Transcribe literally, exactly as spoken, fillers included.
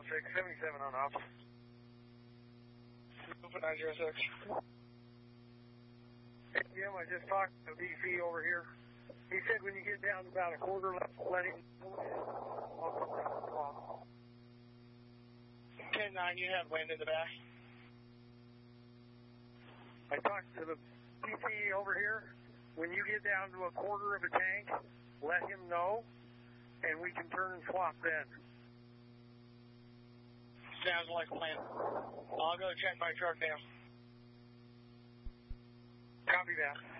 six, seventy-seven on off. Open nine zero six. Hey, Jim, I just talked to D C over here. He said when you get down to about a quarter left, let him know. I'll come down the clock. ten nine, you have wind in the back. I talked to the D C over here. When you get down to a quarter of a tank, let him know, and we can turn and swap then. Sounds like a plan. I'll go check my truck now. Copy that.